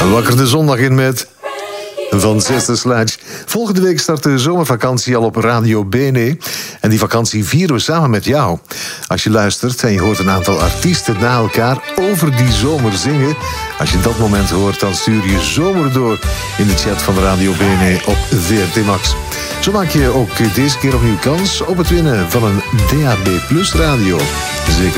Wakker de zondag in met Van Sister Sledge. Volgende week start de zomervakantie al op Radio Bene. En die vakantie vieren we samen met jou. Als je luistert en je hoort een aantal artiesten na elkaar over die zomer zingen. Als je dat moment hoort, dan stuur je zomer door in de chat van Radio Bene op VRT Max. Zo maak je ook deze keer opnieuw kans op het winnen van een DAB Plus radio. Zeker